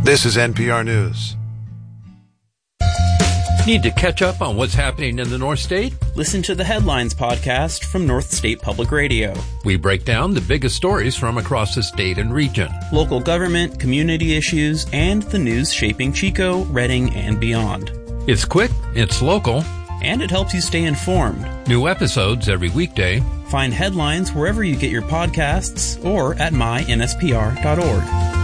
This is NPR News. Need to catch up on what's happening in the North State? Listen to the Headlines podcast from North State Public Radio. We break down the biggest stories from across the state and region. Local government, community issues, and the news shaping Chico, Redding, and beyond. It's quick, it's local, and it helps you stay informed. New episodes every weekday. Find Headlines wherever you get your podcasts or at mynspr.org.